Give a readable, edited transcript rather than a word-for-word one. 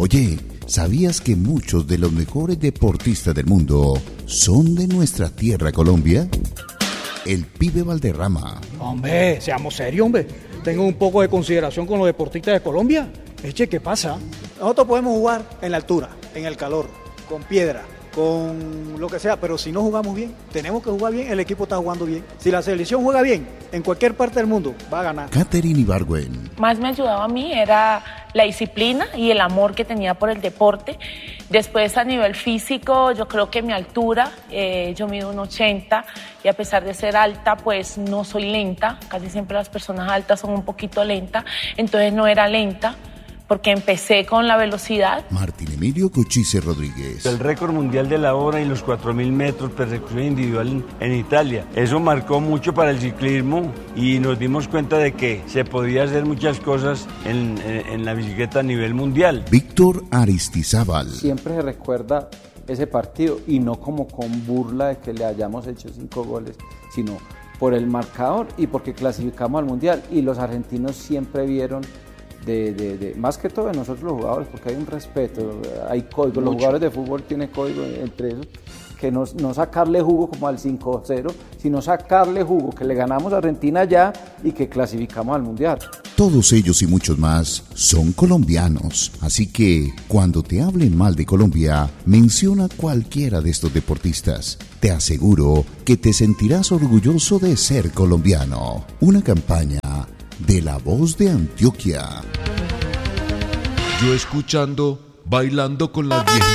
Oye, ¿sabías que muchos de los mejores deportistas del mundo son de nuestra tierra Colombia? El Pibe Valderrama. Hombre, seamos serios, hombre. Tengo un poco de consideración con los deportistas de Colombia. Eche, ¿qué pasa? Nosotros podemos jugar en la altura, en el calor, con piedra, con lo que sea, pero si no jugamos bien, tenemos que jugar bien, el equipo está jugando bien. Si la selección juega bien, en cualquier parte del mundo, va a ganar. Catherine Ibargüen. Más me ayudaba a mí era la disciplina y el amor que tenía por el deporte. Después, a nivel físico, yo creo que mi altura, yo mido 1,80 y a pesar de ser alta, pues no soy lenta. Casi siempre las personas altas son un poquito lentas, entonces no era lenta, porque empecé con la velocidad. Martín Emilio Cochise Rodríguez. El récord mundial de la hora y los 4.000 metros persecución individual en Italia. Eso marcó mucho para el ciclismo y nos dimos cuenta de que se podía hacer muchas cosas en la bicicleta a nivel mundial. Víctor Aristizábal. Siempre se recuerda ese partido y no como con burla de que le hayamos hecho 5 goles, sino por el marcador y porque clasificamos al mundial. Y los argentinos siempre vieron más que todo de nosotros los jugadores, porque hay un respeto, hay código, los jugadores de fútbol tienen código entre esos, que no sacarle jugo como al 5-0, sino sacarle jugo, que le ganamos a Argentina ya y que clasificamos al Mundial. Todos ellos y muchos más son colombianos, así que cuando te hablen mal de Colombia, menciona cualquiera de estos deportistas. Te aseguro que te sentirás orgulloso de ser colombiano. Una campaña de La Voz de Antioquia. Yo escuchando, bailando con las viejitas.